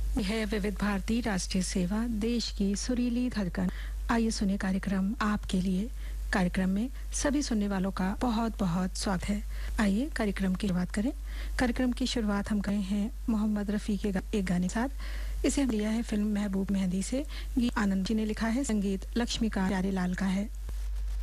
ये है विविध भारती राष्ट्रीय सेवा, देश की सुरीली धड़कन। आइए सुने कार्यक्रम आपके लिए। कार्यक्रम में सभी सुनने वालों का बहुत बहुत स्वागत है। आइए कार्यक्रम की शुरुआत करें। कार्यक्रम की शुरुआत हम करें हैं मोहम्मद रफ़ी के एक गाने के साथ। इसे लिया है फिल्म महबूब मेहंदी से। गीत आनंद जी ने लिखा है, संगीत लक्ष्मीकांत प्यारेलाल का है।